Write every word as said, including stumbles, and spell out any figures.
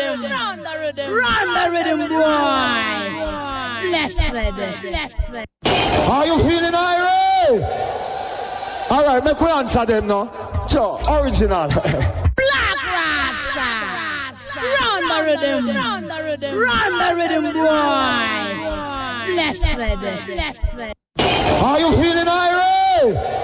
rhythm, run the rhythm, run the rhythm, boy. Blessed, blessed. Are you feeling irate? All right, make we answer them now. Sure, original. Black Rasta, run the rhythm, run the rhythm, run the rhythm, boy. Blessed, blessed. Are you feeling irate?